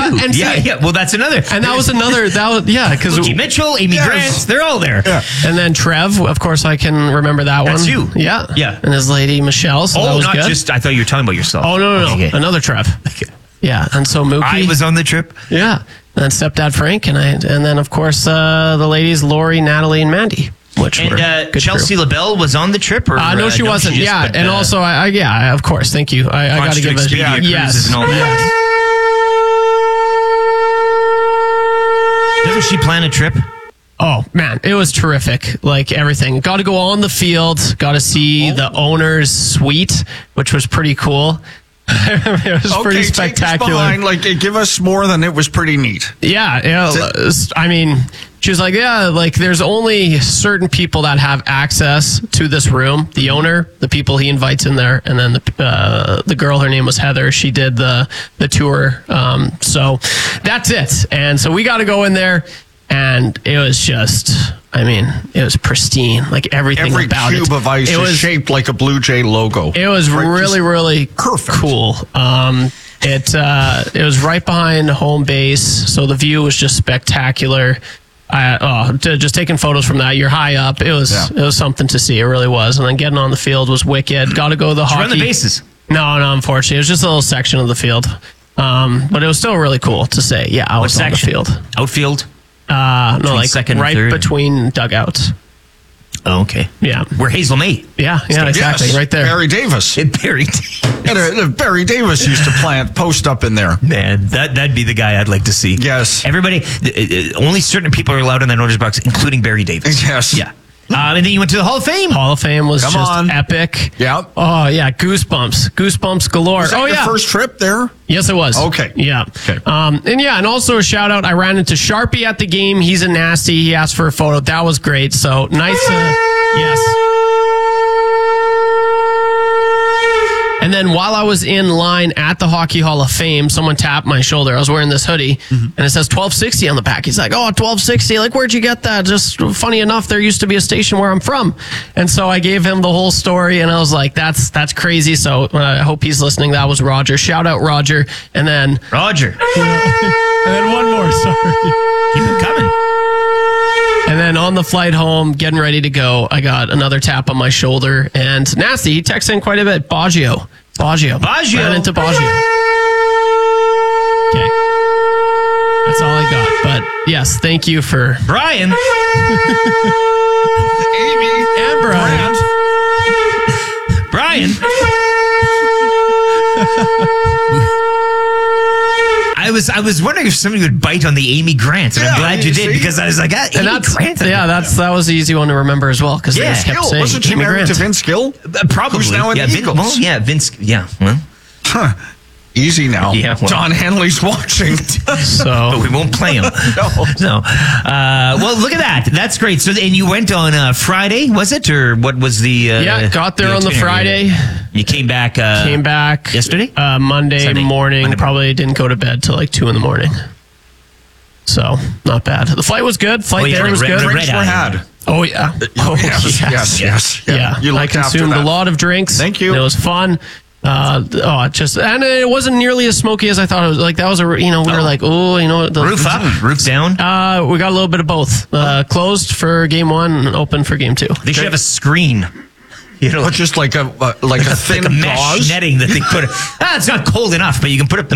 And Well, that's another. And that was because Lucy Mitchell, Amy Grant, they're all there. Yeah. And then Trev, of course, I can remember that one. That's you. Yeah. Yeah. And his lady, Michelle. So that was not good. just, I thought you were talking about yourself. Oh, no. Okay. Another Trev. Okay. Yeah. And so Mookie. I was on the trip. Yeah. And then stepdad Frank. And then, of course, the ladies, Lori, Natalie, and Mandy. And Chelsea LaBelle was on the trip? Or, no, she wasn't. And also, of course. Thank you. I got to give a... Yes. And all that. Doesn't she plan a trip? Oh, man, it was terrific. Like, everything. Got to go on the field. Got to see the owner's suite, which was pretty cool. It was pretty spectacular. Take us behind, give us more than it was pretty neat. Yeah. I mean, she was like, there's only certain people that have access to this room. The owner, the people he invites in there, and then the girl, her name was Heather. She did the tour. So that's it. And so we got to go in there, and it was just... it was pristine. Like everything about it. Every cube of ice is shaped like a Blue Jay logo. It was really perfect. Cool. It was right behind home base, so the view was just spectacular. Just taking photos from that. You're high up. It was something to see. It really was. And then getting on the field was wicked. Got to go to the hockey. Did you run the bases? No, unfortunately, it was just a little section of the field. But it was still really cool to say. Yeah, I was on the field. Outfield. Second right third. Between dugouts. Oh, okay. Yeah. Where Hazel May. Yeah, exactly. Yes. Right there. Barry Davis. Barry Davis used to post up in there. Man, that'd be the guy I'd like to see. Yes. Everybody, only certain people are allowed in that owner's box, including Barry Davis. Yes. Yeah. And then you went to the Hall of Fame. Hall of Fame was epic. Yeah. Oh, yeah. Goosebumps galore. Was that your first trip there? Yes, it was. Okay. Yeah. Okay. And also a shout out. I ran into Sharpie at the game. He's a nasty. He asked for a photo. That was great. So nice. Yes. And then while I was in line at the Hockey Hall of Fame, someone tapped my shoulder. I was wearing this hoodie, and it says 1260 on the back. He's like, 1260. Like, where'd you get that? Just funny enough, there used to be a station where I'm from. And so I gave him the whole story, and I was like, that's crazy. So I hope he's listening. That was Roger. Shout out Roger. And then... Roger. And then one more, sorry. Keep it coming. And then on the flight home, getting ready to go, I got another tap on my shoulder. And nasty, he texted in quite a bit. Baggio. Ran into Baggio. Okay. That's all I got. But yes, thank you for... Brian. Amy. And Brian. Brian. I was wondering if somebody would bite on the Amy Grant, and I'm glad you did, because I was like, Amy Grant. That was the easy one to remember as well, because they just kept saying wasn't she Amy married Grant. to Vince Gill? Probably. Who's now in the Eagles? Vince. Yeah. Well. Huh. Easy now. Yeah, well. John Hanley's watching. But we won't play him. No. Well, look at that. That's great. So, and you went on Friday, was it? Or what was the... got there on the Friday. You came back... yesterday? Monday morning. Probably didn't go to bed till like 2 a.m. So, not bad. The flight was good. Was good. Drinks were had. Oh, yeah. Yes. Yeah. I consumed a lot of drinks. Thank you. It was fun. And it wasn't nearly as smoky as I thought it was. Like, that was we were like, roof up, roof down. We got a little bit of both. Closed for game 1 and open for game 2. They should have a screen. Just like a thin like a mesh gauze netting that they put. It's not cold enough, but you can put up the